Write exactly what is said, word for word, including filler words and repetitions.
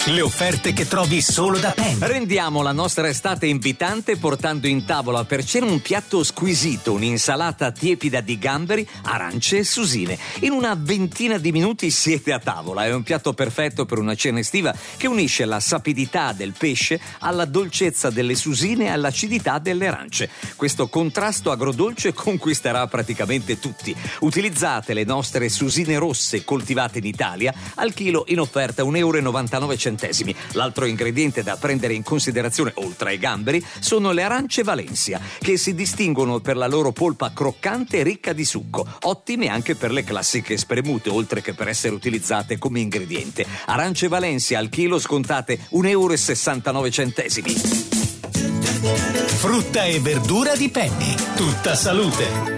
Le offerte che trovi solo da Penny. Rendiamo la nostra estate invitante portando in tavola per cena un piatto squisito, un'insalata tiepida di gamberi, arance e susine. In una ventina di minuti siete a tavola. È un piatto perfetto per una cena estiva che unisce la sapidità del pesce alla dolcezza delle susine e all'acidità delle arance. Questo contrasto agrodolce conquisterà praticamente tutti. Utilizzate le nostre susine rosse coltivate in Italia, al chilo in offerta un euro e novantanove centesimi. L'altro ingrediente da prendere in considerazione, oltre ai gamberi, sono le arance Valencia, che si distinguono per la loro polpa croccante e ricca di succo, ottime anche per le classiche spremute, oltre che per essere utilizzate come ingrediente. Arance Valencia al chilo scontate un euro e sessantanove centesimi. Frutta e verdura di Penny. Tutta salute.